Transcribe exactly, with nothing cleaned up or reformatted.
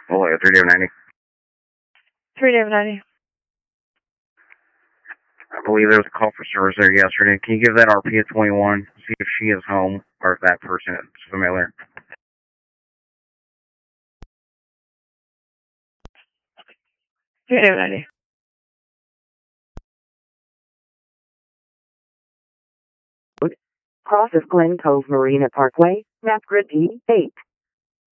Oh, yeah, three ninety. three ninety. I believe there was a call for service there yesterday. Can you give that R P a twenty-one? See if she is home or if that person is familiar. three ninety. Cross of Glen Cove Marina Parkway, map grid P eight.